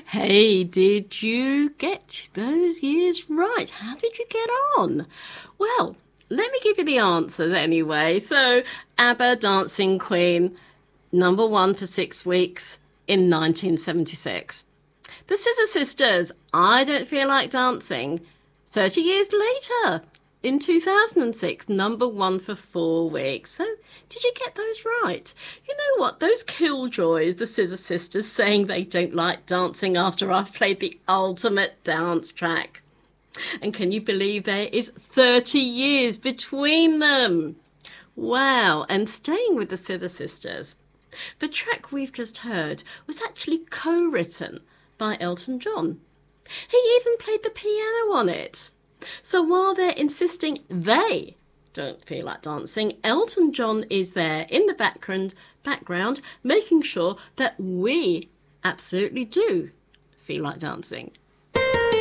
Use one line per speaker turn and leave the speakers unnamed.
Hey, did you get those years right? How did you get on? Well, let me give you the answers anyway. So, ABBA, Dancing Queen, number one for 6 weeks in 1976. The Scissor Sisters, I Don't Feel Like Dancing, 30 years later in 2006, number one for 4 weeks. So, did you get those right? You know what? Those killjoys, the Scissor Sisters, saying they don't like dancing after I've played the ultimate dance track. And can you believe there is 30 years between them? Wow. And staying with the Scissor Sisters, the track we've just heard was actually co-written by Elton John. He even played the piano on it. So while they're insisting they don't feel like dancing, Elton John is there in the background making sure that we absolutely do feel like dancing.